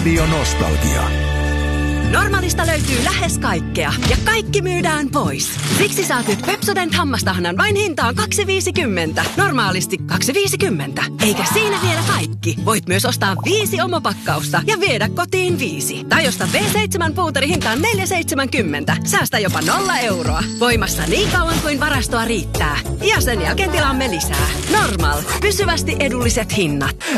Radio Nostalgia. Normaalista löytyy lähes kaikkea ja kaikki myydään pois. Siksi saat nyt Pepsodent hammastahnan vain hintaan 2,50. Normaalisti 2,50. Eikä siinä vielä kaikki. Voit myös ostaa 5 omopakkausta ja viedä kotiin 5. Tai osta V7 puuteri hintaan 4,70. Säästä jopa 0 euroa. Voimassa niin kauan kuin varastoa riittää. Ja sen jälkeen tilaamme lisää. Normal. Pysyvästi edulliset hinnat.